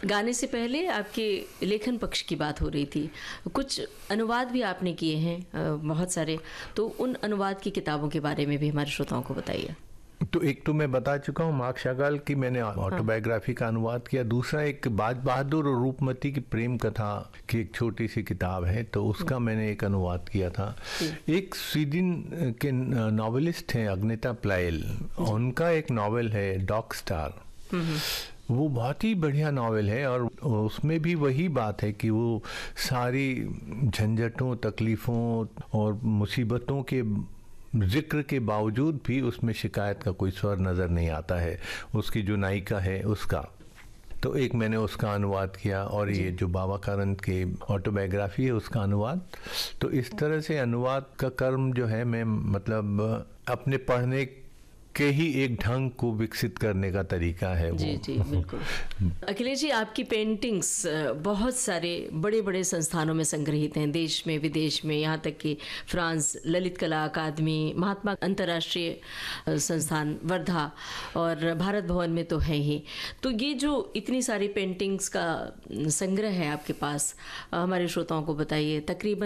गाने से पहले आपके लेखन पक्ष की बात हो रही थी। कुछ अनुवाद भी आपने किए हैं बहुत सारे, तो उन अनुवाद की किताबों के बारे में भी हमारे श्रोताओं को बताइए। तो एक तो मैं बता चुका हूँ मार्क शागाल की मैंने ऑटोबायोग्राफी का अनुवाद किया। दूसरा एक बाज बहादुर और रूपमती की प्रेम कथा की एक छोटी सी किताब है, तो उसका मैंने एक अनुवाद किया था। एक स्वीडन के नॉवेलिस्ट हैं अग्नेता प्लाइल, उनका एक नॉवेल है डॉग स्टार। वो बहुत ही बढ़िया नॉवेल है और उसमें भी वही बात है कि वो सारी झंझटों, तकलीफ़ों और मुसीबतों के जिक्र के बावजूद भी उसमें शिकायत का कोई स्वर नज़र नहीं आता है, उसकी जो नायिका है उसका। तो एक मैंने उसका अनुवाद किया और ये जो बाबा कारंत के ऑटोबायोग्राफी है उसका अनुवाद। तो इस तरह से अनुवाद का कर्म जो है मैं मतलब अपने पढ़ने के ही एक ढंग को विकसित करने का तरीका है वो। जी जी बिल्कुल। अखिलेश जी, आपकी पेंटिंग्स बहुत सारे बड़े बड़े संस्थानों में संग्रहित हैं, देश में विदेश में, यहाँ तक कि फ्रांस ललित कला अकादमी, महात्मा अंतर्राष्ट्रीय संस्थान वर्धा और भारत भवन में तो है ही। तो ये जो इतनी सारी पेंटिंग्स का संग्रह है आपके पास, हमारे श्रोताओं को बताइए तकरीबन